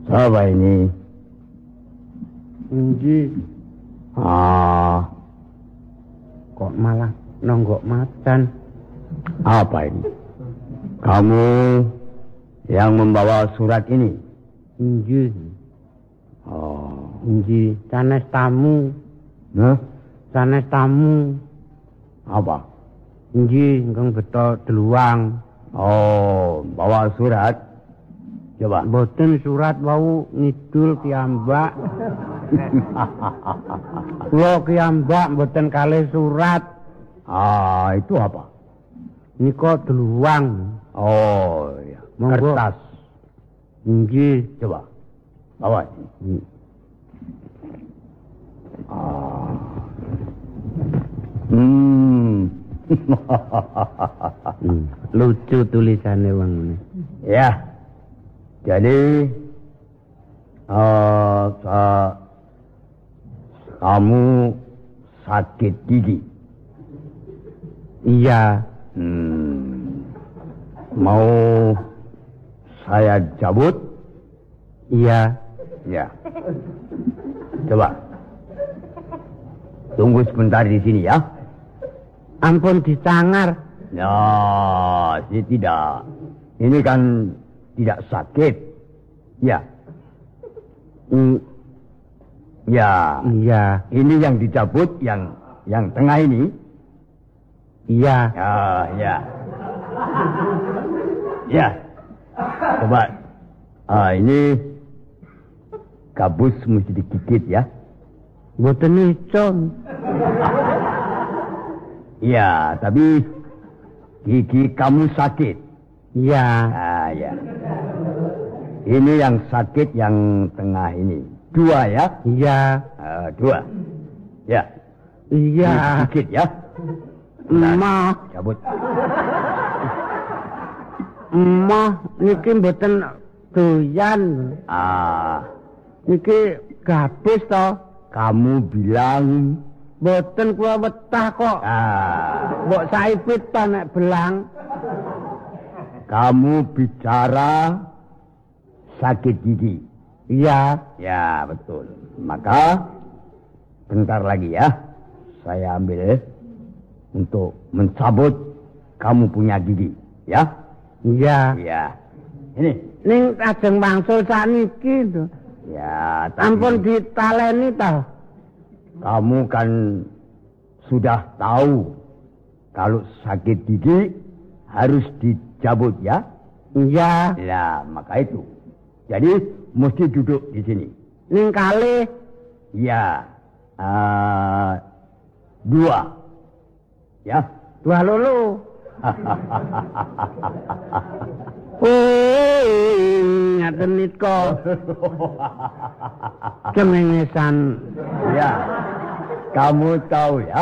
Apa ini? Inji. Kok malah nonggok macan? Apa ini? Kamu yang membawa surat ini? Inji. Inji, sanes tamu. Sanes tamu. Apa? Inji, engkang beto deluang. Bawa surat. Coba. Mboten surat wau ngidul piyambak. Kula piyambak mboten kalih surat. Itu apa? Nika deluang. Iya. Kertas. Inggih, coba. Bawa. Lucu tulisannya wong ini. Ya. Jadi kamu sakit gigi. Iya. Mau saya cabut? Iya. Ya. Coba. Tunggu sebentar di sini ya. Ampun disangar. Ya, tidak. Ini kan tidak sakit. Ya. Ya. Iya. Ini yang dicabut, yang tengah ini. Iya. Ya. Ya. Coba. Ini gabus mesti digigit ya. Mboten icon. Iya, tapi gigi kamu sakit. Iya. Ya. Ini yang sakit yang tengah ini. 2 ya? Iya. 2. Ya. Iya. Digigit ya. Emah. Cabut. Emah niki mboten doyan. Niki gabus to. Kamu bilang mboten kula wetah kok. Mbok saipit to nek belang. Kamu bicara sakit gigi. Iya. Ya, betul. Maka bentar lagi ya. Saya ambil untuk mencabut kamu punya gigi, ya? Iya. Iya. Ini. Ning ajeng wangsul sakniki to. Ya, ampun ditaleni ta. Kamu kan sudah tahu kalau sakit gigi harus dicabut ya? Iya. Ya, maka itu. Jadi mesti duduk di sini. Ning kalih. Ya. 2. Ya. 2 lulu. Ngaten nika. Kemengesan. Ya. Kamu tahu ya.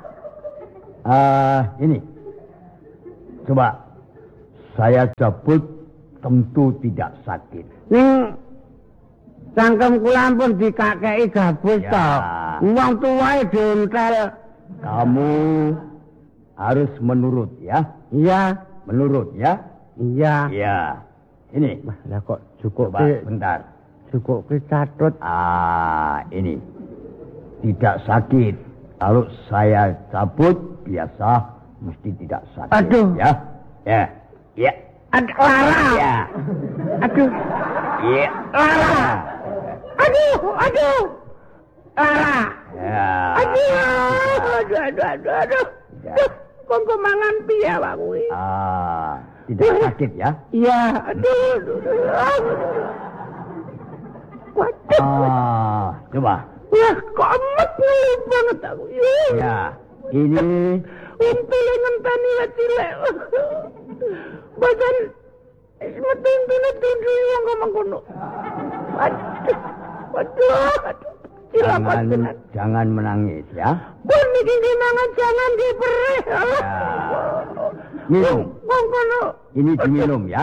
Ini. Coba. Saya cabut tentu tidak sakit. Ning cangkem kula ampun dikakeki gabus to. Wong tuwae dontel. Kamu harus menurut ya. Iya. Menurut ya. Iya. Iya. Ini. Lah kok cukup bentar. Cukup catut. Ini. Tidak sakit. Kalau saya cabut biasa mesti tidak sakit. Aduh. Ya. Ya. Ya. Lara. Ya. Aduh. Ya. Lara. Aduh. Lara. Ya. Aduh. Kok mangan piye awak kuwi? Tidak sakit ya? Iya, aduh. Waduh. Coba. Wah, kok emet banget aku. Ya, ini untune ngenteni wit cilik. Badan metune tundu yang ngomong kono. Waduh. Jangan menangis ya. Pun niki kenangan jangan diperih. Minum. Kono. Ini diminum ya.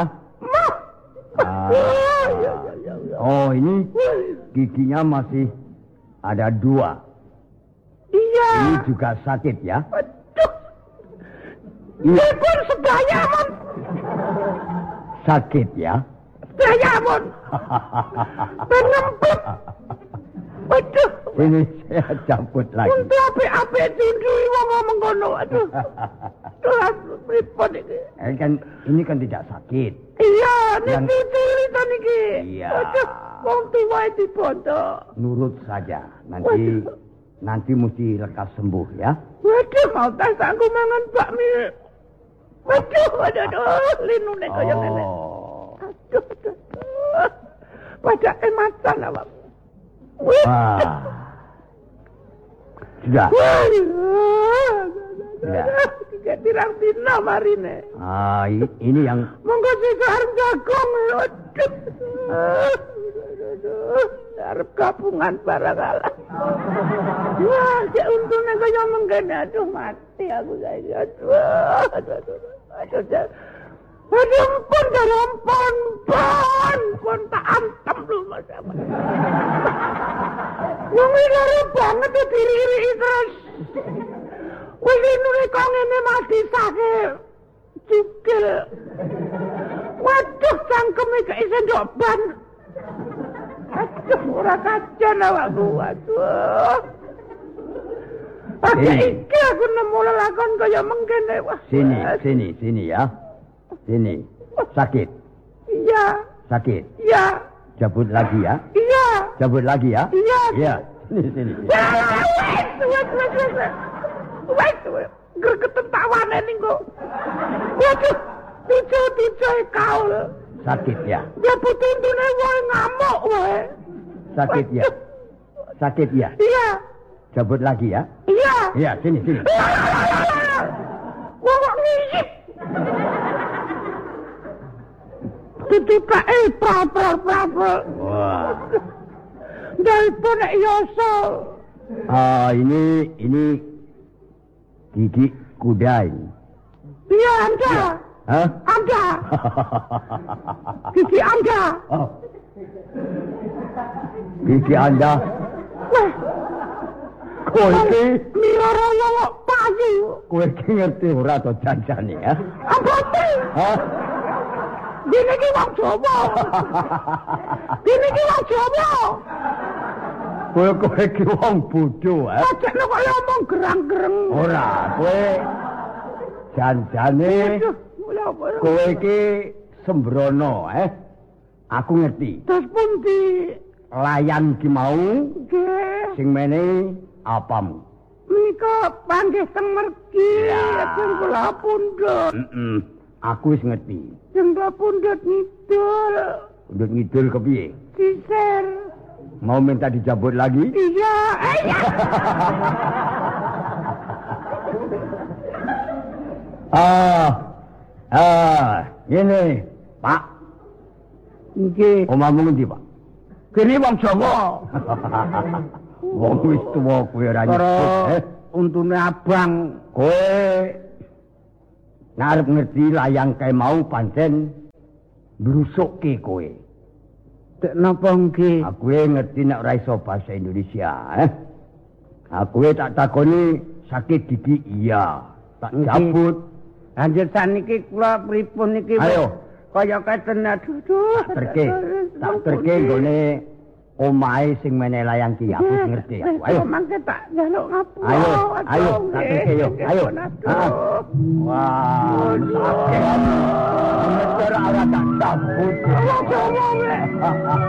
Ini giginya masih ada 2. Iya. Ini juga sakit ya. Aduh. Ini pun sedaya, Mon. Sakit ya. Saya pun. Penempet. Waduh. Ini saya cabut lagi. Untuk api-api dundui wong ngomong kono. Aduh. Tuhan, pripun iki? Ini kan tidak sakit. Iya, niki cerita niki. Iya. Waduh, wong tuwa dibondo. Nurut saja. Nanti mesti lekas sembuh ya. Waduh, mau tas aku mangan bakmi. Waduh, linune kaya ngene. Aduh. Padake matan awak. Wah. Sudah. Ya. Tiga tirang dina marine. Ini yang monggo sikar jagung. Aduh. Arep gabungan barang alah. Wah, cek untune kaya mengkene. Aduh, mati aku saiki. Aduh, pun tak antem lu Mas. Wong iki banget diri terus. Wis nune kok ngene mati sake. Cukil. Waduh, cangkeme gak iso ndoban. Aduh, ora kacan awakku. Aduh. Iki aku nemu lelakon kaya mengkene. Wah. Sini ya. Sini. Sakit. Iya. Sakit. Iya. Cabut lagi ya. Iya. Cabut lagi ya. Iya. Iya. Sini. Wait. Gregetan tawane ning kok. Waduh. Tujuh kaul. Sakit ya. Ya putuntune wae ngamuk wae. Sakit ya. Sakit ya. Iya. Cabut lagi ya. Iya. Iya, sini. Wong ngiyip. Tutupake prapel. Wah. Dalipun nek yoso. Ini gigi kuda ini. Iya, Anda. Hah? Anda. Gigi Anda. Oh. Gigi Anda. Wah. Kowe iki mirara lawak payu. kowe iki ngerti ora to janjane ya? Apa? Hah? Dene iki wong Jawa. Kowe iki wong bodho ya. Ajakno kok ngomong gerang-gereng. Ora, kowe janjane kowe iki sembrono Aku ngerti. Terus pundi? Layan ki mau Nggih. sing menehi apamu? Menika panggih teng mergi, Ya. teng kula pundhut. Aku wis ngerti. Teng kula pundhut ngidul. Pundhut ngidul kepiye? Sisir. Mau minta dicabut lagi? Iya. Ini, Pak. Nggih. Omahmu ngendi, Pak? Kene wong Jawa. Wong wis tuwa kowe ora Karo nyebut. untune abang. Kowe ngarep ngerti layang kae mau pancen mbrusukke kowe. Dek napa nggih? Aku ngerti nek ora iso bahasa Indonesia, Aku tak takoni sakit gigi iya. Tak cabut. Anjir saniki kula pripun niki? Ayo. Kaya keten aduh. Tak terke nggone omahe sing menehi layang ki aku ngerti. Ayo. Mangke tak njaluk ngapura. Ayo, tak terke yo. Ayo. Wah, sakit. Nek ora tak cabut.